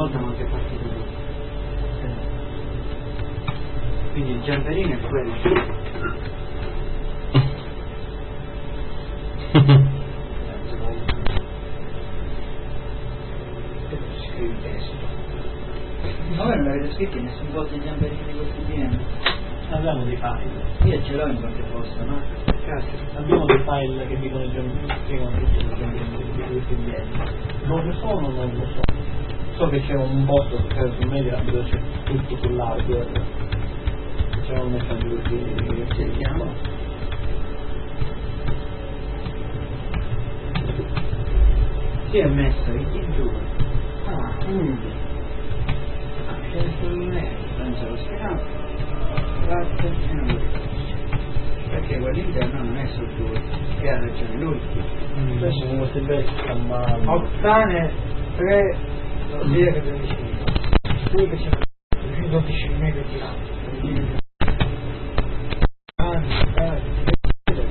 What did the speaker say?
volta non si è partito più. Quindi il giamperino è quello. Scrivi il testo. Ma voi non l'avete scritto in nessun posto il giamperino di questi PM? Abbiamo dei file. Io ce l'ho in qualche posto, no? Cazzo. Abbiamo dei file che dicono il giamperino di questi PM. Dove sono non lo so. So che c'è un posto su media dove c'è tutto sull'hardware. C'è un messaggio che si richiama. Chi è messo? Chi giù? Ah, c'è sul mail, penso lo schermo. Perché quell'interno non è sul 2, e ha ragione lui. Invece con queste bestie ma... Ottane 3 vuol dire che 12 minuti. Lui che c'è 12 metri di là.